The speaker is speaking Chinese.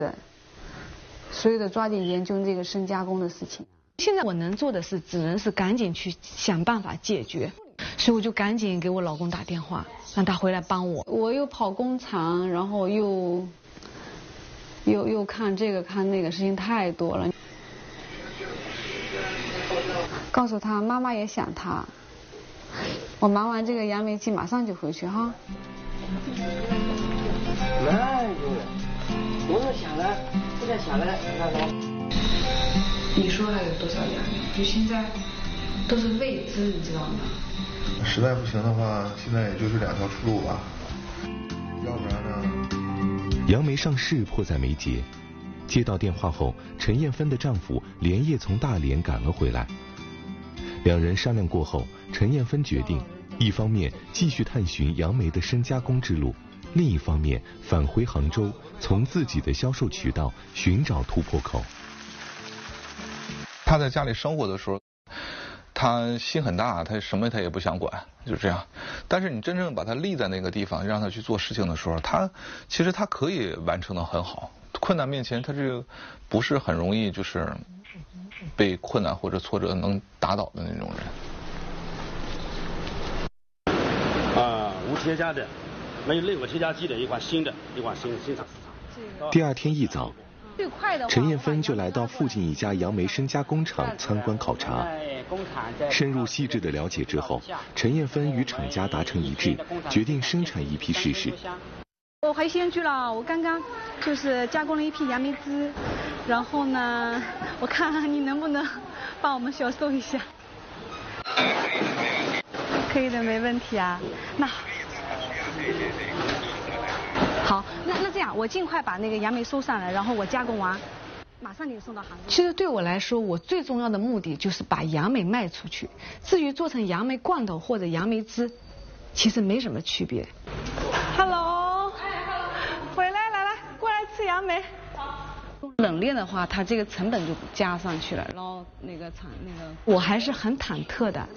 对，所以得抓紧研究这个深加工的事情。 现在我能做的是，只能是赶紧去想办法解决，所以我就赶紧给我老公打电话，让他回来帮我。 我又跑工厂，然后又看这个看那个，事情太多了。告诉他妈妈也想他，我忙完这个杨梅季马上就回去哈。 哎呦，我要下来，不再下来，那个。 你说还有多少杨梅？就现在都是未知，你知道吗？ 实在不行的话，现在也就是2条出路吧，要不然呢？ 杨梅上市迫在眉睫。接到电话后，陈艳芬的丈夫连夜从大连赶了回来。两人商量过后，陈艳芬决定，一方面继续探寻杨梅的深加工之路，另一方面返回杭州，从自己的销售渠道寻找突破口。 他在家里生活的时候，他心很大，他什么他也不想管，就这样。但是你真正把他立在那个地方，让他去做事情的时候，其实他可以完成得很好。困难面前，他这个不是很容易就是被困难或者挫折能打倒的那种人。无添加的，没有任何添加剂的一款新厂市场。 第二天一早，陈艳芬就来到附近一家杨梅深加工厂参观考察。深入细致的了解之后，陈艳芬与厂家达成一致，决定生产一批试试。 我还先去了，我刚刚就是加工了一批杨梅汁，然后呢，我看看你能不能帮我们销售一下。可以的，没问题啊。那好，那这样，我尽快把那个杨梅收上来，然后我加工完，马上给你送到杭州。其实对我来说，我最重要的目的就是把杨梅卖出去。至于做成杨梅罐头或者杨梅汁，其实没什么区别。Hello， 回来，来，过来吃杨梅。冷链的话，它这个成本就加上去了，然后那个我还是很忐忑的，